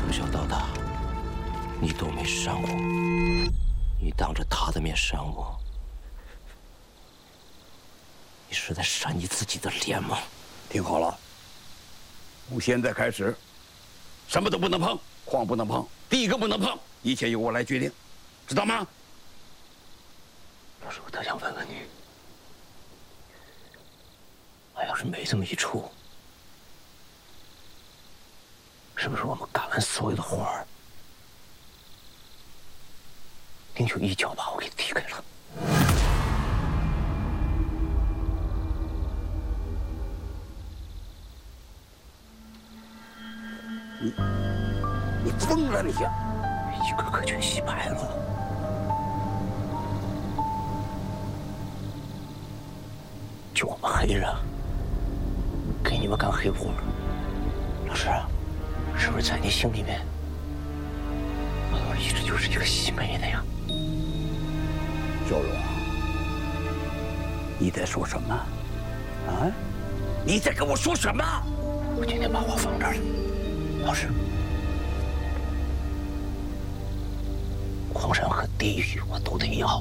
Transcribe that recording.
从小到大，你都没扇我，你当着他的面扇我，你是在扇你自己的脸吗？ 听好了，从现在开始，什么都不能碰，矿不能碰，地更不能碰，一切由我来决定，知道吗？ 老师，我特想问问你，俺要是没这么一出，是不是我们干完所有的活儿，您就一脚把我给踢开了？ 你疯了你！ 一个个全洗白了。就我们黑人给你们干黑活，老师，是不是在你心里面，我一直就是一个洗煤的呀？ 小荣，你在说什么？啊？你在跟我说什么？ 我今天把话放这儿了，老师，矿山和地狱我都得要。